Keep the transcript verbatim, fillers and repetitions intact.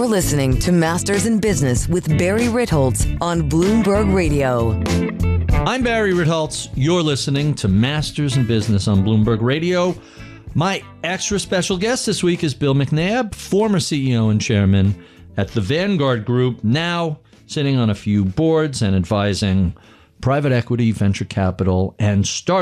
You're listening to Masters in Business with Barry Ritholtz on Bloomberg Radio. I'm Barry Ritholtz. You're listening to Masters in Business on Bloomberg Radio. My extra special guest this week is Bill McNabb, former C E O and chairman at the Vanguard Group, now sitting on a few boards and advising private equity, venture capital, and startup